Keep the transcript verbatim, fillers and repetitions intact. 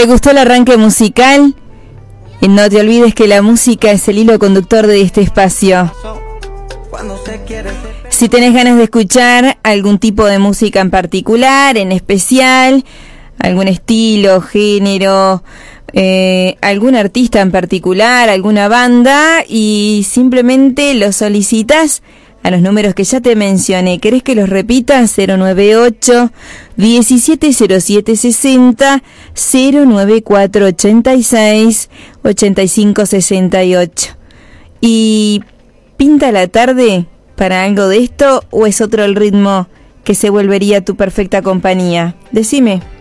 ¿Te gustó el arranque musical? Y no te olvides que la música es el hilo conductor de este espacio. Si tenés ganas de escuchar algún tipo de música en particular, en especial, algún estilo, género, eh, algún artista en particular, alguna banda, y simplemente lo solicitas a los números que ya te mencioné. ¿Querés que los repita? cero nueve ocho, diecisiete cero siete sesenta, cero nueve cuatro ochenta y seis, ochenta y cinco sesenta y ocho. ¿Y pinta la tarde para algo de esto o es otro el ritmo que se volvería tu perfecta compañía? Decime.